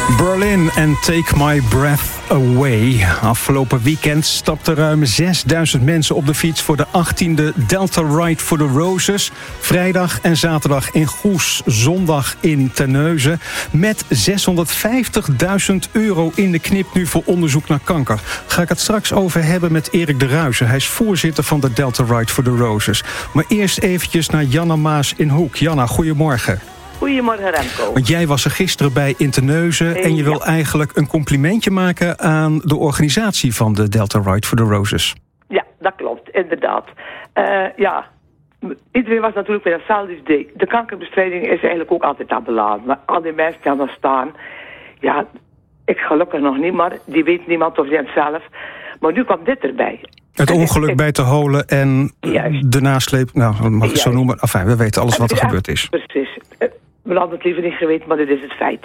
Berlin en Take My Breath Away. Afgelopen weekend stapten ruim 6000 mensen op de fiets voor de 18e Delta Ride for the Roses. Vrijdag en zaterdag in Goes, zondag in Terneuzen. Met €650.000 in de knip nu voor onderzoek naar kanker. Ga ik het straks over hebben met Erik de Ruijsen. Hij is voorzitter van de Delta Ride for the Roses. Maar eerst eventjes naar Janna Maas in Hoek. Janna, goedemorgen. Goedemorgen Remco. Want jij was er gisteren bij in Terneuzen en je wil eigenlijk een complimentje maken aan de organisatie van de Delta Ride for the Roses. Ja, dat klopt, inderdaad. Iedereen was natuurlijk weer hetzelfde idee. De kankerbestrijding is eigenlijk ook altijd aan belang. Maar al die mensen die aan daar staan, ja, ik gelukkig nog niet, maar die weet niemand of die het zelf. Maar nu kwam dit erbij. Het ongeluk bij te holen en de nasleep, nou, mag ik het zo noemen. Enfin, we weten alles wat er gebeurd is. Precies. We hadden het liever niet geweten, maar dit is het feit.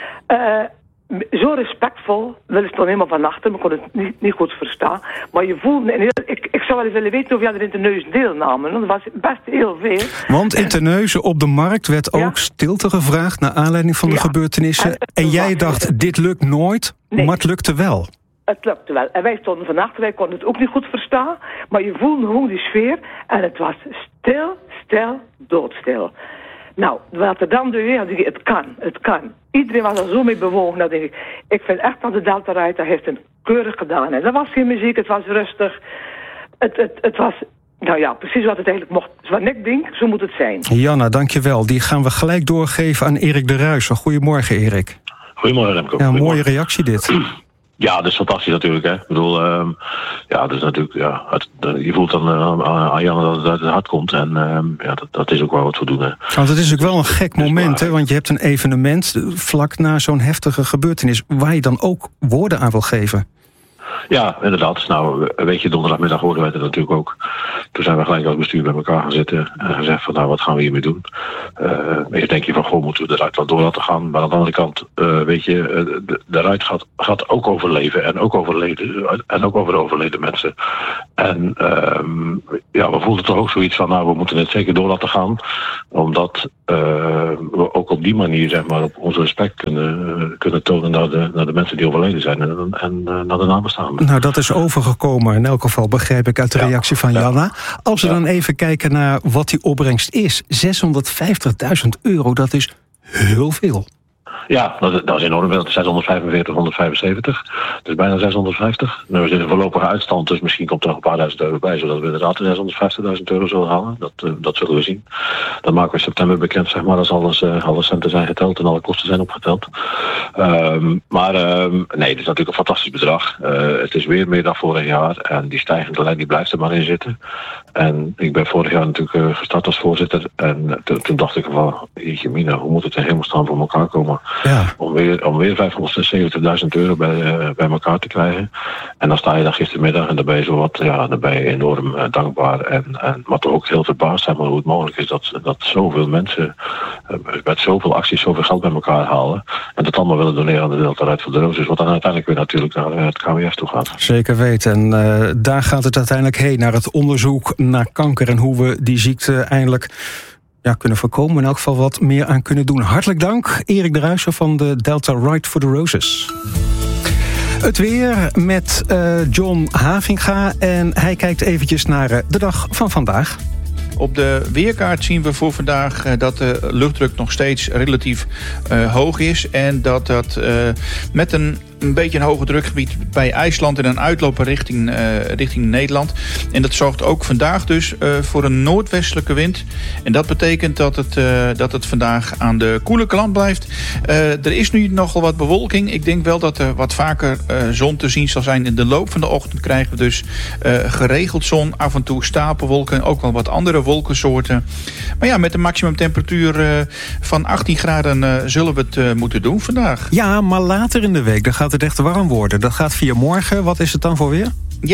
Zo respectvol, wil ik toch helemaal van achter, maar ik kon het niet goed verstaan. Maar je voelde, ik zou wel eens willen weten of jij er in Terneuzen deelnamen. Dat was best heel veel. Want in Terneuzen op de markt werd ook stilte gevraagd naar aanleiding van de gebeurtenissen. En jij dacht, dit lukt nooit, maar het lukte wel. Het lukte wel. En wij stonden van achter, wij konden het ook niet goed verstaan. Maar je voelde gewoon die sfeer en het was stil, doodstil. Nou, wat er dan doe, dan denk ik, het kan. Iedereen was er zo mee bewogen. Dan denk ik vind echt dat de Delta Ride dat heeft het keurig gedaan. En er was geen muziek, het was rustig. Het was, nou ja, precies wat het eigenlijk mocht. Dus wat ik denk, zo moet het zijn. Janna, dankjewel. Die gaan we gelijk doorgeven aan Erik de Ruijsen. Goedemorgen, Erik. Goedemorgen, Remco. Ja, een mooie reactie dit. Ja, dat is fantastisch natuurlijk. Hè. Ik bedoel, dus natuurlijk, je voelt dan aan Janne dat het uit het hart komt. En dat is ook wel wat voldoende. Want het is ook wel een gek moment, hè? Want je hebt een evenement vlak na zo'n heftige gebeurtenis waar je dan ook woorden aan wil geven. Ja, inderdaad. Nou, weet je, donderdagmiddag hoorden wij het natuurlijk ook. Toen zijn we gelijk als bestuur bij elkaar gaan zitten en gezegd van, nou, wat gaan we hiermee doen? Eerst denk je van, goh, moeten we de ruit wat door laten gaan? Maar aan de andere kant, weet je, de ruit gaat ook over leven en ook over de overleden mensen. En we voelden toch ook zoiets van, nou, we moeten het zeker door laten gaan. Omdat we ook op die manier, zeg maar, op onze respect kunnen tonen naar de mensen die overleden zijn en naar de nabestaanden. Nou, dat is overgekomen. In elk geval begrijp ik uit de reactie van Janna. Als we dan even kijken naar wat die opbrengst is. €650.000, dat is heel veel. Ja, dat is enorm veel. 645, 175. Dus bijna 650. Nou, we zitten in voorlopige uitstand, dus misschien komt er nog een paar duizend euro bij, zodat we inderdaad €650.000 zullen halen. Dat zullen we zien. Dat maken we in september bekend, zeg maar, als alle centen zijn geteld en alle kosten zijn opgeteld. Nee, het is natuurlijk een fantastisch bedrag. Het is weer meer dan vorig jaar en die stijgende lijn die blijft er maar in zitten. En ik ben vorig jaar natuurlijk gestart als voorzitter en toen dacht ik van, jeetje mina, hoe moet het in hemelsnaam voor elkaar komen? Ja. Om weer €570.000 bij elkaar te krijgen. En dan sta je daar gistermiddag en dan ben je enorm dankbaar. Maar toch ook heel verbaasd zijn hoe het mogelijk is dat zoveel mensen met zoveel acties zoveel geld bij elkaar halen. En dat allemaal willen doneren aan de Delta Ride for the Roses. Wat dan uiteindelijk weer natuurlijk naar het KWF toe gaat. Zeker weten. En daar gaat het uiteindelijk heen, naar het onderzoek naar kanker en hoe we die ziekte eindelijk kunnen voorkomen. In elk geval wat meer aan kunnen doen. Hartelijk dank, Erik de Ruijsen van de Delta Ride for the Roses. Het weer met John Havinga. En hij kijkt eventjes naar de dag van vandaag. Op de weerkaart zien we voor vandaag dat de luchtdruk nog steeds relatief hoog is. En dat met een beetje een hoge drukgebied bij IJsland en een uitloper richting Nederland. En dat zorgt ook vandaag dus voor een noordwestelijke wind. En dat betekent dat het vandaag aan de koele kant blijft. Er is nu nogal wat bewolking. Ik denk wel dat er wat vaker zon te zien zal zijn. In de loop van de ochtend krijgen we dus geregeld zon. Af en toe stapelwolken en ook wel wat andere wolkensoorten. Maar ja, met een maximumtemperatuur van 18 graden zullen we het moeten doen vandaag. Ja, maar later in de week dan gaat het echt warm worden. Dat gaat via morgen. Wat is het dan voor weer? Ja,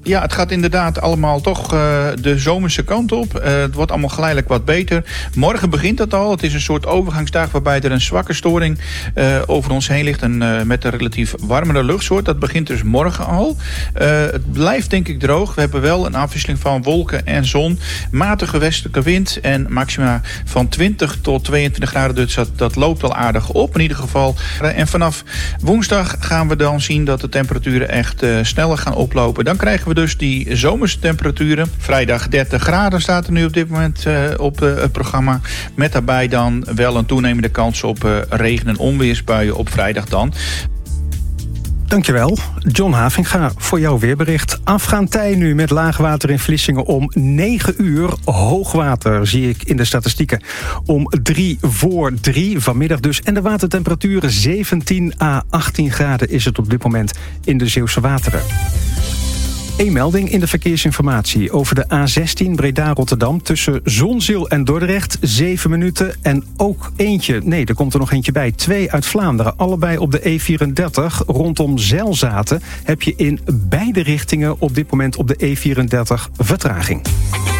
Ja, het gaat inderdaad allemaal toch de zomerse kant op. Het wordt allemaal geleidelijk wat beter. Morgen begint dat al. Het is een soort overgangsdag waarbij er een zwakke storing over ons heen ligt. En met een relatief warmere luchtsoort. Dat begint dus morgen al. Het blijft denk ik droog. We hebben wel een afwisseling van wolken en zon. Matige westelijke wind en maxima van 20 tot 22 graden. Dus dat loopt al aardig op in ieder geval. En vanaf woensdag gaan we dan zien dat de temperaturen echt sneller gaan oplopen. Dan krijgen we dus die zomerse temperaturen. Vrijdag 30 graden staat er nu op dit moment op het programma. Met daarbij dan wel een toenemende kans op regen- en onweersbuien op vrijdag dan. Dankjewel, John Havinga, voor jouw weerbericht. Afgaan tij nu met laagwater in Vlissingen om 9 uur. Hoogwater zie ik in de statistieken om 3:45 vanmiddag dus. En de watertemperaturen 17 à 18 graden is het op dit moment in de Zeeuwse wateren. Een melding in de verkeersinformatie over de A16 Breda-Rotterdam tussen Zonzeel en Dordrecht, 7 minuten. En ook er komt er nog eentje bij, 2 uit Vlaanderen. Allebei op de E34 rondom Zelzaten heb je in beide richtingen op dit moment op de E34 vertraging.